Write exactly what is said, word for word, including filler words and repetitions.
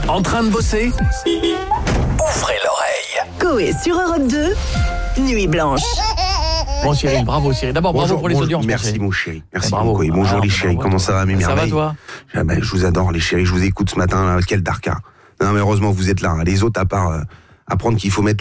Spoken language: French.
En train de bosser? Ouvrez l'oreille. Coé sur Europe deux, Nuit Blanche. Bon Cyril, bravo Cyril. D'abord bravo Bonjour, pour les bonjour, audiences. Merci Cyril. mon chéri. Merci bravo. beaucoup. Et bonjour Ah, les chéris. bravo. Comment ça va mes Ça merveilles? va toi? Ah ben, je vous adore les chéris. Je vous écoute ce matin. Là. Quel darka. Non mais heureusement vous êtes là. Les autres à part euh, apprendre qu'il faut mettre